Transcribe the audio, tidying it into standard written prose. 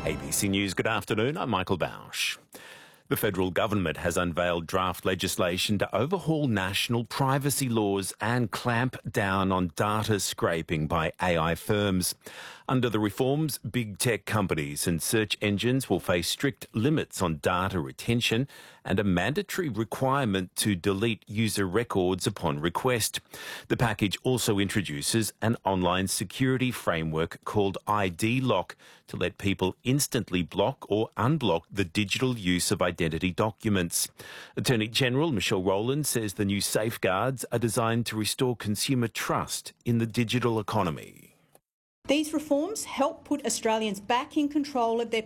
ABC News, good afternoon. I'm Michael Bausch. The federal government has unveiled draft legislation to overhaul national privacy laws and clamp down on data scraping by AI firms. Under the reforms, big tech companies and search engines will face strict limits on data retention and a mandatory requirement to delete user records upon request. The package also introduces an online security framework called ID Lock to let people instantly block or unblock the digital use of identity documents. Attorney General Michelle Rowland says the new safeguards are designed to restore consumer trust in the digital economy. These reforms help put Australians back in control of their